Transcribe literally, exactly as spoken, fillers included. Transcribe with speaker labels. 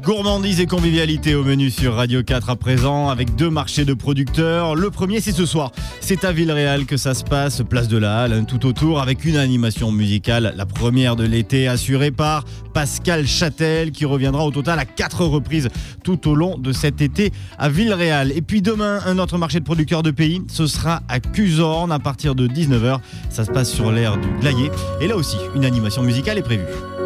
Speaker 1: Gourmandise et convivialité au menu sur Radio quatre à présent, avec deux marchés de producteurs. Le premier, c'est ce soir. C'est à Villeréal que ça se passe, place de la Halle, hein, tout autour, avec une animation musicale, la première de l'été, assurée par Pascal Châtel, qui reviendra au total à quatre reprises tout au long de cet été à Villeréal. Et puis demain, un autre marché de producteurs de pays, ce sera à Cuzorn à partir de dix-neuf heures. Ça se passe sur l'aire du Glaïer. Et là aussi, une animation musicale est prévue.